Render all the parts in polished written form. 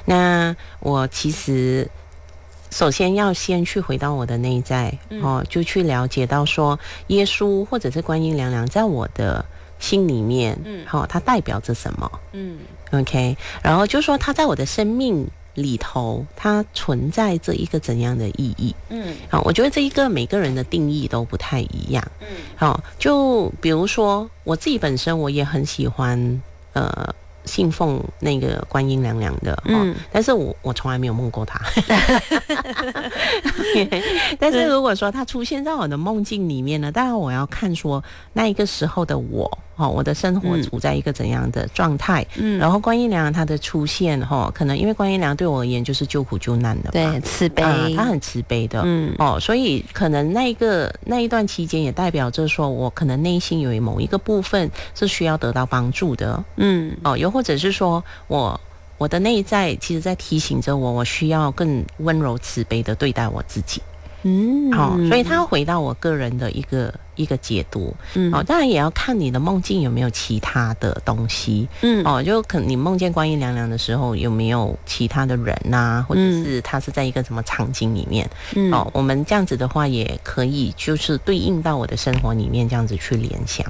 那我其实首先要先去回到我的内在，就去了解到说耶稣或者是观音娘娘在我的心里面，它代表着什么，OK， 然后就说它在我的生命里头，它存在着一个怎样的意义？我觉得这一个每个人的定义都不太一样，就比如说我自己本身我也很喜欢信奉那个观音娘娘的，但是我从来没有梦过她。但是如果说她出现在我的梦境里面呢，当然我要看说那一个时候的我的生活处在一个怎样的状态，然后观音娘娘她的出现，可能因为观音娘娘对我而言就是救苦救难的嘛， 对，慈悲， 她很慈悲的，所以可能那一段期间也代表着说我可能内心有某一个部分是需要得到帮助的，又或者是说我的内在其实在提醒着我需要更温柔慈悲的对待我自己，所以他要回到我个人的一个解读，当然也要看你的梦境有没有其他的东西，就可能你梦见观音娘娘的时候有没有其他的人啊，或者是他是在一个什么场景里面，我们这样子的话也可以就是对应到我的生活里面这样子去联想。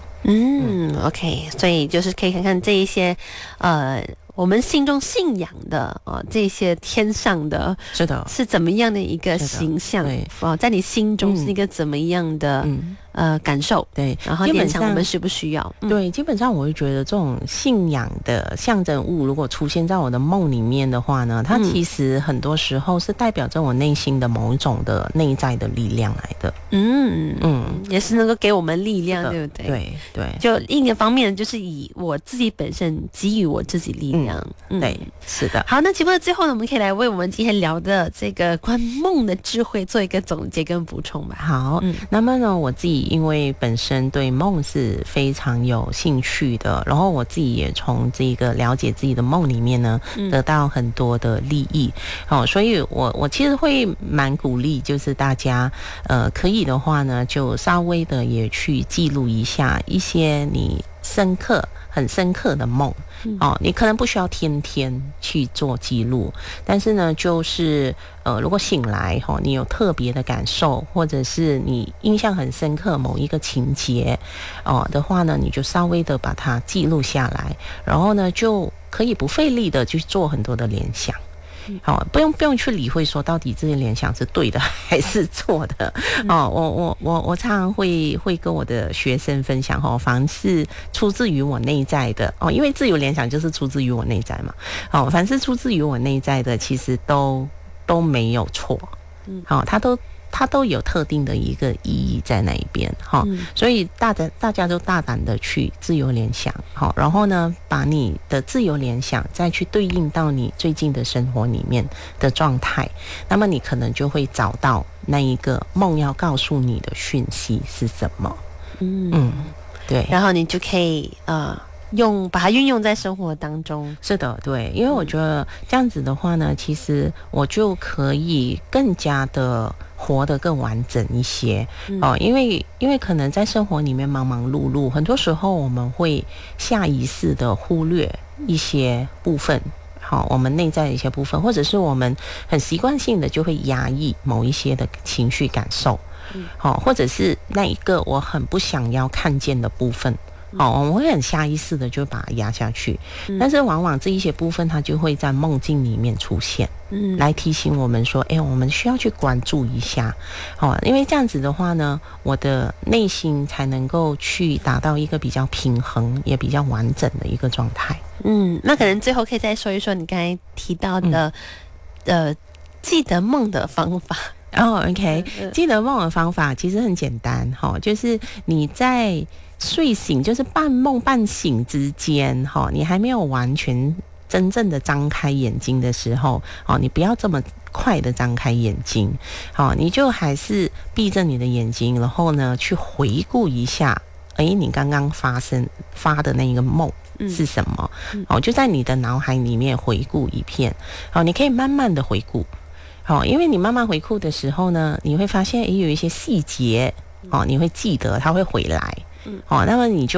OK， 所以就是可以看看这一些我们心中信仰的这些天上的， 是的， 是怎么样的一个形象？对，在你心中是一个怎么样的感受？对，然后联想我们需不需要？ 对，基本上我会觉得这种信仰的象征物，如果出现在我的梦里面的话呢，它其实很多时候是代表着我内心的某一种的内在的力量来的。 也是能够给我们力量，对不对？ 对对， 就另一个方面就是以我自己本身给予我自己力量。 对，是的。 好，那节目的最后呢，我们可以来为我们今天聊的这个关梦的智慧做一个总结跟补充吧。 好，那么呢，我自己因为本身对梦是非常有兴趣的，然后我自己也从这个了解自己的梦里面呢，得到很多的利益。所以我其实会蛮鼓励，就是大家可以的话呢，就稍微的也去记录一下一些你很深刻的梦。你可能不需要天天去做记录，但是呢，就是如果醒来你有特别的感受，或者是你印象很深刻某一个情节的话呢，你就稍微的把它记录下来，然后呢，就可以不费力的去做很多的联想。不用去理会说到底这些联想是对的还是错的。我常常会跟我的学生分享凡是出自于我内在的因为自由联想就是出自于我内在嘛。凡是出自于我内在的，其实都没有错。它都有特定的一个意义在那一边所以大家都大胆的去自由联想然后呢，把你的自由联想再去对应到你最近的生活里面的状态，那么你可能就会找到那一个梦要告诉你的讯息是什么。对， 然后你就可以把它运用在生活当中。 是的，对，因为我觉得这样子的话呢，其实我就可以更加的活得更完整一些因为可能在生活里面忙忙碌碌，很多时候我们会下意识的忽略一些部分，我们内在的一些部分，或者是我们很习惯性的就会压抑某一些的情绪感受，或者是那一个我很不想要看见的部分。我们会很下意识的就把它压下去，但是往往这一些部分它就会在梦境里面出现，来提醒我们说我们需要去关注一下因为这样子的话呢，我的内心才能够去达到一个比较平衡也比较完整的一个状态。 那可能最后可以再说一说你刚才提到的记得梦的方法。 OK， 记得梦的方法其实很简单就是你在睡醒，就是半梦半醒之间你还没有完全真正的张开眼睛的时候你不要这么快的张开眼睛你就还是闭着你的眼睛，然后呢去回顾一下你刚刚发的那个梦是什么就在你的脑海里面回顾一遍你可以慢慢的回顾因为你慢慢回顾的时候呢，你会发现有一些细节你会记得它会回来那么你就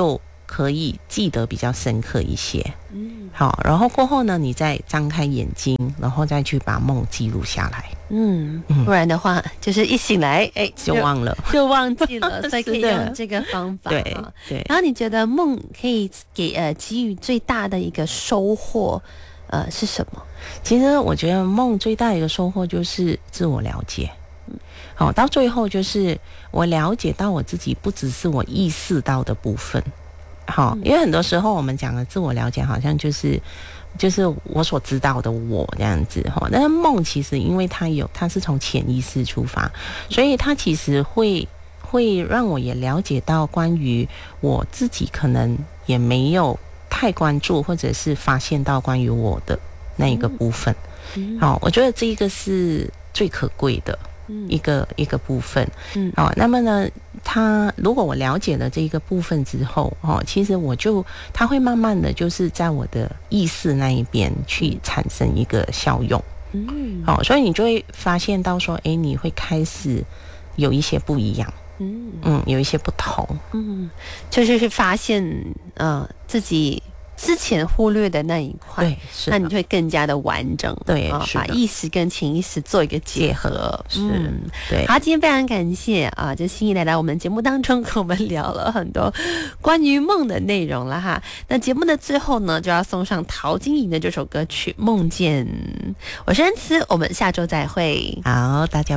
可以记得比较深刻一些。好，然后过后呢，你再张开眼睛，然后再去把梦记录下来。 不然的话，就是一醒来， 就忘了， 就忘记了，所以可以用这个方法。 对。 然后你觉得梦可以给予最大的一个收获，是什么？ 其实我觉得梦最大的一个收获就是自我了解。好，到最后就是我了解到我自己不只是我意识到的部分。好，因为很多时候我们讲的自我了解好像就是我所知道的我这样子哈，但是梦其实因为它是从潜意识出发，所以它其实会让我也了解到关于我自己可能也没有太关注或者是发现到关于我的那一个部分。好，我觉得这一个是最可贵的一个部分。那么呢，如果我了解了这一个部分之后，其实它会慢慢的就是在我的意识那一边去产生一个效用。所以你就会发现到说，你会开始有一些不一样。有一些不同。 就是去发现自己之前忽略的那一块， 对，是的， 那你会更加的完整， 对， 把意识跟潜意识做一个结合， 对。 好，今天非常感谢就心怡来到我们节目当中，跟我们聊了很多关于梦的内容了哈。那节目的最后呢，就要送上陶晶莹的这首歌曲《梦见》。我是恩慈，我们下周再会。 好，大家。